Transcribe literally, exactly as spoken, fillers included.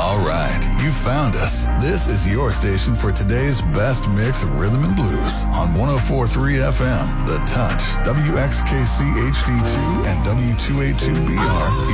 All right, you found us. This is your station for today's best mix of rhythm and blues on one oh four point three F M, The Touch, W X K C H D two, and W two eighty-two B R.